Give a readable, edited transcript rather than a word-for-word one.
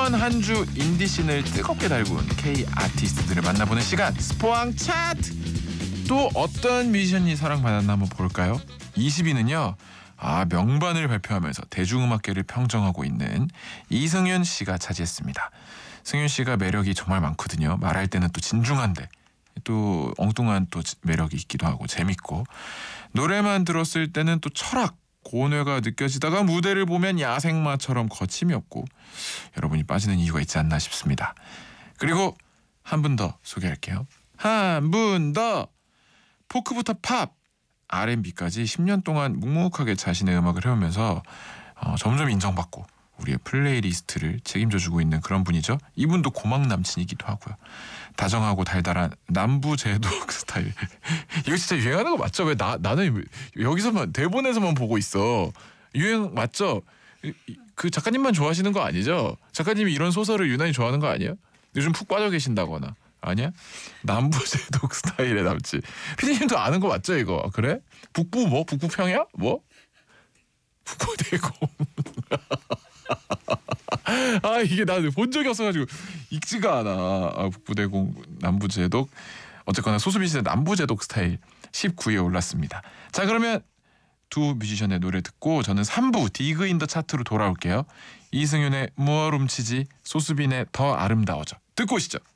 이번 한 주 인디씬을 뜨겁게 달군 K 아티스트들을 만나보는 시간, 스포왕 차트. 또 어떤 뮤지션이 사랑받았나 한번 볼까요? 20위는요. 명반을 발표하면서 대중음악계를 평정하고 있는 이승윤 씨가 차지했습니다. 승윤 씨가 매력이 정말 많거든요. 말할 때는 또 진중한데 또 엉뚱한 또 매력이 있기도 하고 재밌고, 노래만 들었을 때는 또 철학, 고뇌가 느껴지다가 무대를 보면 야생마처럼 거침이 없고 여러분이 빠지는 이유가 있지 않나 싶습니다. 그리고 한 분 더 소개할게요. 한 분 더. 포크부터 팝, R&B까지 10년 동안 묵묵하게 자신의 음악을 해오면서 점점 인정받고 우리의 플레이리스트를 책임져주고 있는 그런 분이죠. 이분도 고막 남친이기도 하고요. 다정하고 달달한 남부제독 스타일. 이거 진짜 유행하는 거 맞죠? 왜 나는 여기서만, 대본에서만 보고 있어. 유행 맞죠? 그 작가님만 좋아하시는 거 아니죠? 작가님이 이런 소설을 유난히 좋아하는 거 아니에요? 요즘 푹 빠져 계신다거나. 아니야? 남부제독 스타일의 남친. 피디님도 아는 거 맞죠 이거? 그래? 북부 뭐? 북부평야? 뭐? 북부대공. 이게 나 본 적이 없어가지고 익지가 않아. 북부대공, 남부제독. 어쨌거나 소수비시의 남부제독 스타일 19위에 올랐습니다. 자, 그러면 두 뮤지션의 노래 듣고 저는 3부 디그 인 더 차트로 돌아올게요. 이승윤의 무얼 훔치지, 소수빈의 더 아름다워져 듣고 오시죠.